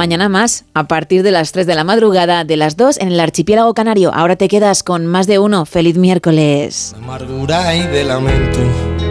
Mañana más, a partir de las 3 de la madrugada, de las 2 en el archipiélago canario. Ahora te quedas con Más de Uno. ¡Feliz miércoles! Amargura y de lamento.